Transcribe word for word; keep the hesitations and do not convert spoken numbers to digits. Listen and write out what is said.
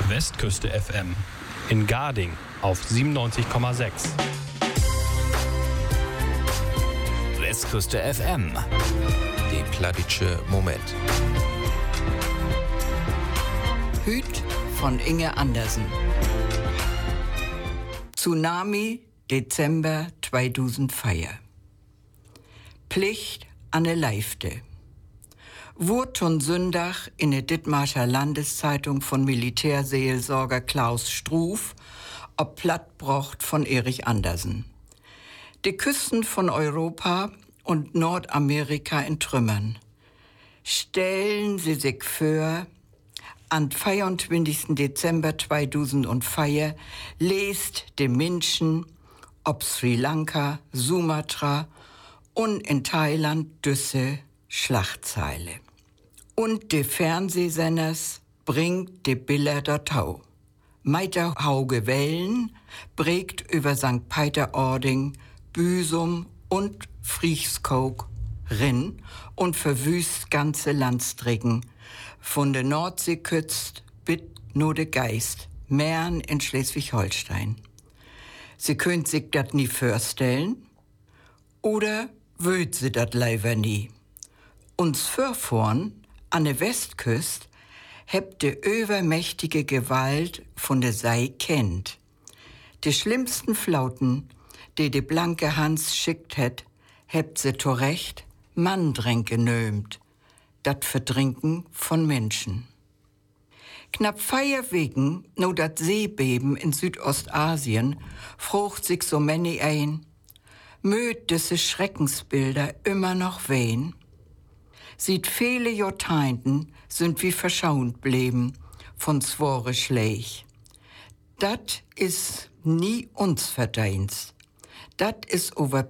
Westküste F M. In Garding auf siebenundneunzig Komma sechs. Westküste F M. Die plattdeutsche Moment. Hüt von Inge Andersen. Tsunami, Dezember zweitausendvier. Pflicht an ne Leifte. Wurt on Sündach in der Dithmarscher Landeszeitung von Militärseelsorger Klaus Struff ob Plattbrocht von Erich Andersen. Die Küsten von Europa und Nordamerika in Trümmern. Stellen Sie sich vor, am vierundzwanzigsten Dezember zweitausendvier lest die Menschen ob Sri Lanka, Sumatra und in Thailand düsse Schlachtzeile. Und die Fernsehsenders bringt die Bilder dortau. Meiter Hauge Wellen prägt über Sankt Peter-Ording, Büsum und Frieskog Rinn und verwüst ganze Landstricken. Von der Nordseeküste bis nur de Geist, Mähren in Schleswig-Holstein. Sie könnt sich dat nie vorstellen, oder wöt sie dat leider nie. Uns vorvorn an der Westküste hebt de übermächtige Gewalt von der Sei kennt. Die schlimmsten Flauten, die de blanke Hans schickt het, hebt sie zurecht Manndränke nömt, dat Verdrinken von Menschen. Knapp vier Wegen no dat Seebeben in Südostasien frucht sich so many ein, möt diese Schreckensbilder immer noch wehen. Sieht viele Jahrzehnten sind wie verschaunt blieben von zwore Schleich. Dat is nie uns Verdienst. Dat is over